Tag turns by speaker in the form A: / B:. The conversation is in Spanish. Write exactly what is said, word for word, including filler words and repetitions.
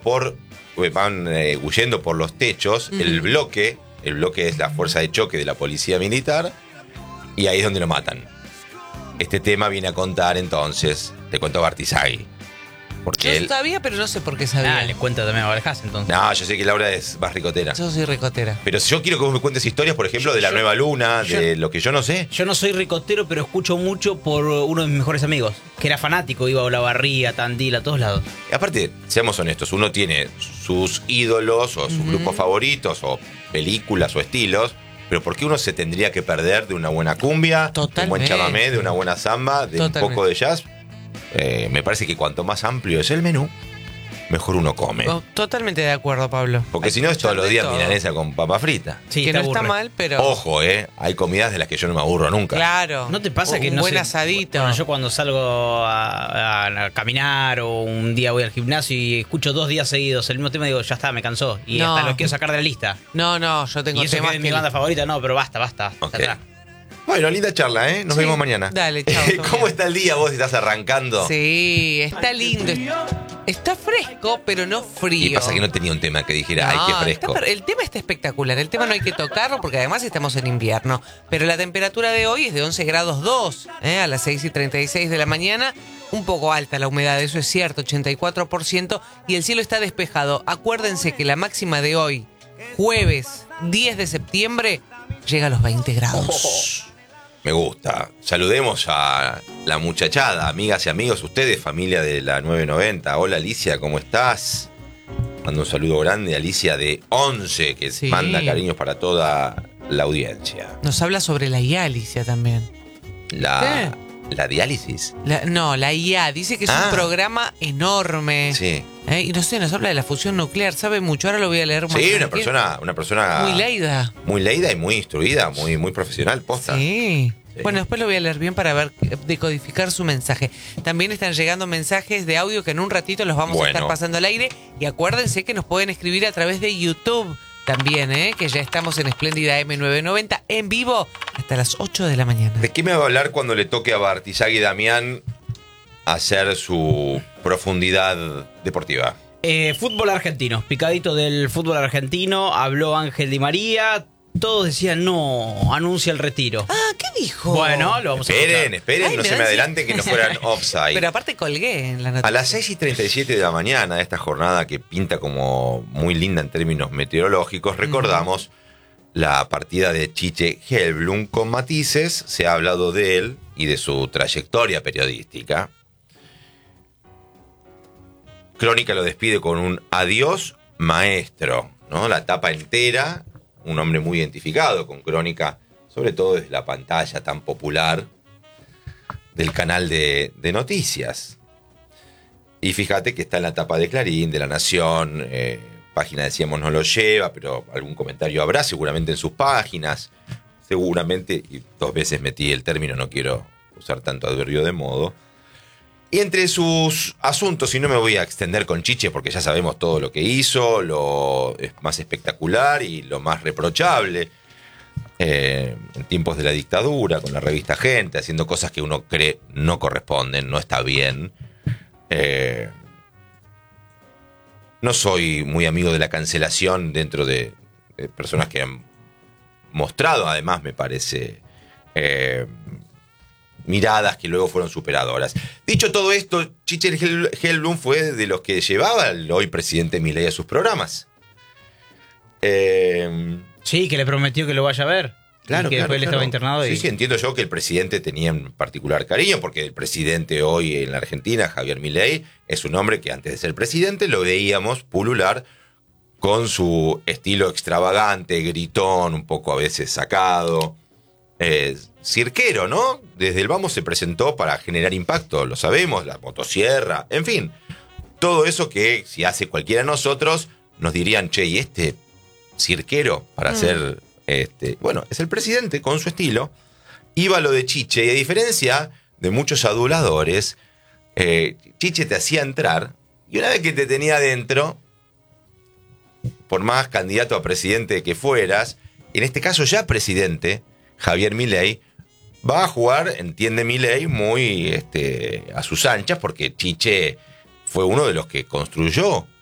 A: por, van eh, huyendo por los techos, uh-huh. el bloque, el bloque es la fuerza de choque de la policía militar, y ahí es donde lo matan. Este tema viene a contar entonces, te cuento Bartizagui. Porque
B: yo
A: él...
B: sabía, pero no sé por qué sabía.
C: Ah, le cuento también a Valjas entonces.
A: No, yo sé que Laura es más ricotera.
B: Yo soy ricotera.
A: Pero si yo quiero que vos me cuentes historias, por ejemplo, de la
C: yo,
A: nueva luna,
C: yo,
A: de lo que yo no sé.
C: Yo no soy ricotero, pero escucho mucho por uno de mis mejores amigos, que era fanático, iba a Olavarría, Tandil, a todos lados.
A: Y aparte, seamos honestos, uno tiene sus ídolos o sus uh-huh. grupos favoritos o películas o estilos, pero ¿por qué uno se tendría que perder de una buena cumbia,
B: Totalmente.
A: de un buen chamamé, de una buena samba, de Totalmente. un poco de jazz? Eh, me parece que cuanto más amplio es el menú, mejor uno come.
B: Oh, totalmente de acuerdo, Pablo.
A: Porque si no es todos los días milanesa con papa frita.
B: Sí, que no aburre. Está mal, pero...
A: Ojo, eh, hay comidas de las que yo no me aburro nunca.
B: Claro.
C: ¿No te pasa
B: un
C: que no
B: buen
C: sé,
B: asadito?
C: Bueno, yo cuando salgo a, a, a caminar o un día voy al gimnasio y escucho dos días seguidos el mismo tema, digo, ya está, me cansó. Y
B: no.
C: hasta lo quiero sacar de la lista.
B: No, no, yo tengo
C: y eso
B: temas
C: que es
B: que...
C: mi banda favorita, no, pero basta, basta.
A: Okay. Bueno, linda charla, ¿eh? Nos sí. vemos mañana.
B: Dale, chao.
A: ¿Cómo está el día? ¿Vos estás arrancando?
B: Sí, está lindo. Está fresco, pero no frío.
A: Y pasa que no tenía un tema que dijera,
B: no,
A: ay, qué fresco.
B: Está, el tema está espectacular. El tema no hay que tocarlo porque además estamos en invierno. Pero la temperatura de hoy es de once grados dos, ¿eh? A las seis y treinta y seis de la mañana. Un poco alta la humedad, eso es cierto, ochenta y cuatro por ciento. Y el cielo está despejado. Acuérdense que la máxima de hoy, jueves diez de septiembre, llega a los veinte grados.
A: Oh. Me gusta. Saludemos a la muchachada, amigas y amigos, ustedes, familia de la nueve noventa. Hola Alicia, ¿cómo estás? Mando un saludo grande a Alicia de once, que sí. manda cariños para toda la audiencia.
B: Nos habla sobre la I A, Alicia, también.
A: La, ¿La diálisis?
B: La, no, la I A. Dice que es ah. un programa enorme.
A: Sí.
B: ¿Eh? Y no sé, nos habla de la fusión nuclear, sabe mucho, ahora lo voy a leer más.
A: Sí, una persona, una persona
B: muy leída.
A: Muy leída y muy instruida, muy, muy profesional, posta.
B: Sí. sí. Bueno, después lo voy a leer bien para ver, decodificar su mensaje. También están llegando mensajes de audio que en un ratito los vamos bueno. a estar pasando al aire. Y acuérdense que nos pueden escribir a través de YouTube también, ¿eh? Que ya estamos en Espléndida eme novecientos noventa en vivo hasta las ocho de la mañana.
A: ¿De qué me va a hablar cuando le toque a Bartizagui Damián hacer su profundidad deportiva?
C: Eh, fútbol argentino, picadito del fútbol argentino, habló Ángel Di María, todos decían no, anuncia el retiro.
B: Ah, ¿qué dijo?
C: Bueno, lo vamos
A: esperen,
C: a escuchar.
A: Esperen, Ay, no se me adelanten que no fueran offside.
B: Pero aparte colgué en la noticia.
A: A las seis y treinta y siete de la mañana, esta jornada que pinta como muy linda en términos meteorológicos, recordamos mm. la partida de Chiche Hellblum con matices. Se ha hablado de él y de su trayectoria periodística. Crónica lo despide con un adiós maestro, ¿no? La tapa entera, un hombre muy identificado con Crónica, sobre todo desde la pantalla tan popular del canal de, de noticias. Y fíjate que está en la tapa de Clarín, de La Nación, eh, página decíamos no lo lleva, pero algún comentario habrá seguramente en sus páginas, seguramente, y dos veces metí el término, no quiero usar tanto adverbio de modo. Y entre sus asuntos, y no me voy a extender con Chiche porque ya sabemos todo lo que hizo, lo más espectacular y lo más reprochable, eh, en tiempos de la dictadura, con la revista Gente, haciendo cosas que uno cree no corresponden, no está bien. Eh, no soy muy amigo de la cancelación dentro de, de personas que han mostrado, además, me parece... Eh, miradas que luego fueron superadoras. Dicho todo esto, Chiche Hellblum fue de los que llevaba el hoy presidente Milei a sus programas. Eh,
C: sí, que le prometió que lo vaya a ver.
A: Claro,
C: y que
A: claro,
C: después él
A: claro.
C: estaba internado.
A: Sí,
C: y...
A: sí, entiendo yo que el presidente tenía en particular cariño, porque el presidente hoy en la Argentina, Javier Milei, es un hombre que antes de ser presidente lo veíamos pulular con su estilo extravagante, gritón, un poco a veces sacado. Eh, cirquero, ¿no? Desde el vamos se presentó para generar impacto, lo sabemos, la motosierra, en fin, todo eso que si hace cualquiera de nosotros nos dirían, che, ¿y este cirquero para mm. ser este? Bueno, es el presidente con su estilo. Iba lo de Chiche y a diferencia de muchos aduladores, eh, Chiche te hacía entrar y una vez que te tenía adentro, por más candidato a presidente que fueras, en este caso ya presidente, Javier Milei, va a jugar, entiende Milei, muy este, a sus anchas, porque Chiche fue uno de los que construyó